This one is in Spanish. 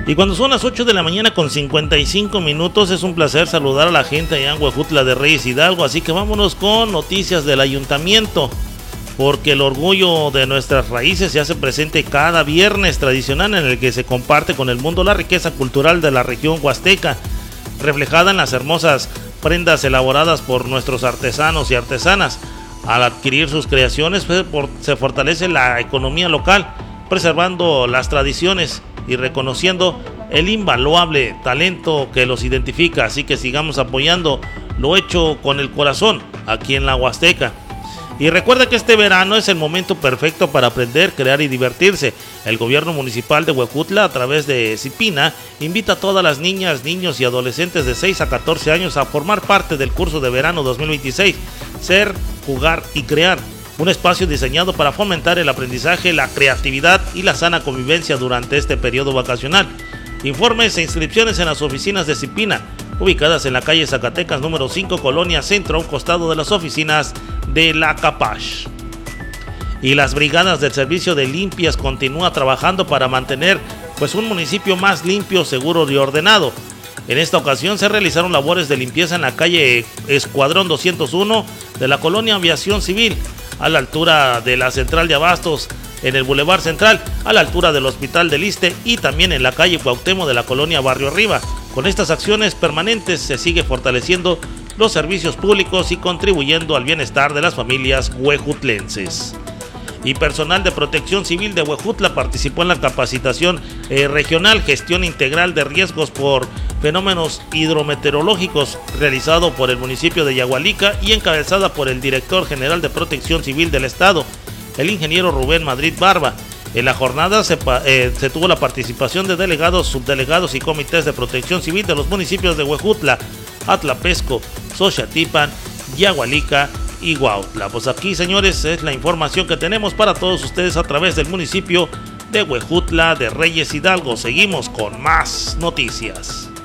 Y cuando son las 8 de la mañana con 55 minutos, es un placer saludar a la gente allá en Huejutla de Reyes Hidalgo, así que vámonos con noticias del ayuntamiento, porque el orgullo de nuestras raíces se hace presente cada viernes tradicional en el que se comparte con el mundo la riqueza cultural de la región huasteca, reflejada en las hermosas prendas elaboradas por nuestros artesanos y artesanas. Al adquirir sus creaciones, se fortalece la economía local, preservando las tradiciones y reconociendo el invaluable talento que los identifica. Así que sigamos apoyando lo hecho con el corazón aquí en la Huasteca. Y recuerda que este verano es el momento perfecto para aprender, crear y divertirse. El gobierno municipal de Huejutla, a través de CIPINA, invita a todas las niñas, niños y adolescentes de 6 a 14 años a formar parte del curso de verano 2026, Ser, Jugar y Crear. Un espacio diseñado para fomentar el aprendizaje, la creatividad y la sana convivencia durante este periodo vacacional. Informes e inscripciones en las oficinas de CIPINA, ubicadas en la calle Zacatecas número 5, Colonia Centro, a un costado de las oficinas de la Capash. Y las brigadas del servicio de limpias continúan trabajando para mantener un municipio más limpio, seguro y ordenado. En esta ocasión se realizaron labores de limpieza en la calle Escuadrón 201 de la colonia Aviación Civil, a la altura de la Central de Abastos, en el Boulevard Central, a la altura del Hospital del Iste y también en la calle Cuauhtémoc de la colonia Barrio Arriba. Con estas acciones permanentes se sigue fortaleciendo los servicios públicos y contribuyendo al bienestar de las familias huejutlenses. Y personal de Protección Civil de Huejutla participó en la capacitación regional Gestión Integral de Riesgos por Fenómenos Hidrometeorológicos, realizado por el municipio de Yagualica y encabezada por el director general de Protección Civil del Estado, el ingeniero Rubén Madrid Barba. En la jornada se tuvo la participación de delegados, subdelegados y comités de protección civil de los municipios de Huejutla, Atlapesco, Xochatipan, Yagualica y Huautla. Pues aquí, señores, es la información que tenemos para todos ustedes a través del municipio de Huejutla de Reyes Hidalgo. Seguimos con más noticias.